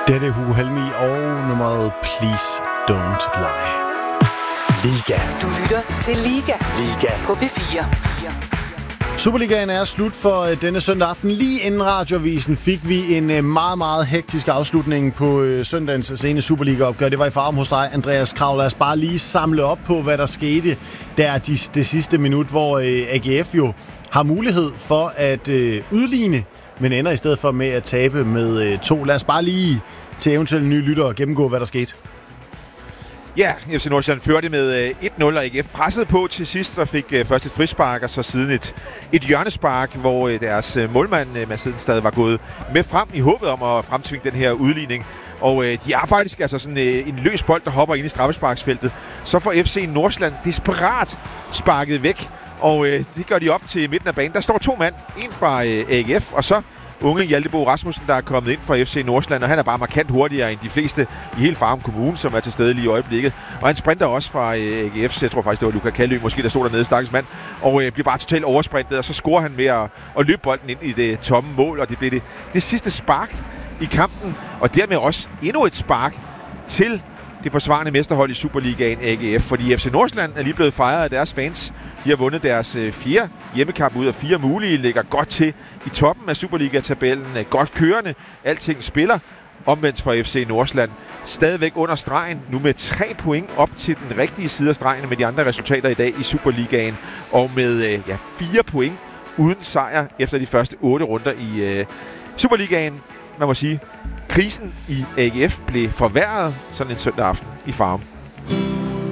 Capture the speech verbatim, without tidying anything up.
Dette er Hugo Helmi og nummeret Please Don't Lie. Liga. Du lytter til Liga. Liga. På P fire. Superligaen er slut for denne søndag aften. Lige inden radioavisen fik vi en meget, meget hektisk afslutning på søndagens sene Superliga-opgør. Det var i Farum hos dig, Andreas Krav. Lad os bare lige samle op på, hvad der skete der det de sidste minut, hvor A G F jo har mulighed for at udligne, men ender i stedet for med at tabe med to. Lad os bare lige til eventuelle nye lyttere gennemgå, hvad der skete. Ja, F C Nordsjælland førte med et nul, og A G F pressede på til sidst og fik først et frispark, og så siden et, et hjørnespark, hvor deres målmand, Mads Hedenstad, var gået med frem i håbet om at fremtvinge den her udligning. Og øh, de har faktisk altså sådan øh, en løs bold, der hopper ind i straffesparksfeltet. Så får F C Nordsjælland desperat sparket væk, og øh, det gør de op til midten af banen. Der står to mand, en fra øh, A G F, og så unge Hjalte Bo Rasmussen, der er kommet ind fra F C Nordsjælland, og han er bare markant hurtigere end de fleste i hele Farum Kommune, som er til stede lige i øjeblikket. Og han sprinter også fra øh, A G F, så jeg tror faktisk, det var Luka Kallø, måske der stod dernede, stakkels mand, og øh, bliver bare totalt oversprintet, og så scorer han ved at, at løbe bolden ind i det tomme mål, og det blev det, det sidste spark i kampen, og dermed også endnu et spark til det forsvarende mesterhold i Superligaen, A G F, fordi F C Nordsjælland er lige blevet fejret af deres fans. De har vundet deres øh, fire hjemmekamp ud af fire mulige, ligger godt til i toppen af Superliga-tabellen, godt kørende, alting spiller. Omvendt fra F C Nordsjælland stadigvæk under stregen, nu med tre point op til den rigtige side af stregen med de andre resultater i dag i Superligaen, og med øh, ja, fire point uden sejr efter de første otte runder i øh, Superligaen. Man må sige, krisen i A G F blev forværret sådan en søndag aften i Farum.